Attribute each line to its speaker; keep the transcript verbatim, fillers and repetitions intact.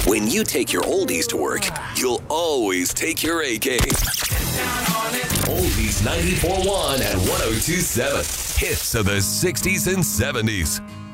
Speaker 1: When you take your oldies to work, you'll always take your A game. Oldies ninety-four point one and one oh two point seven. Hits of the sixties and seventies.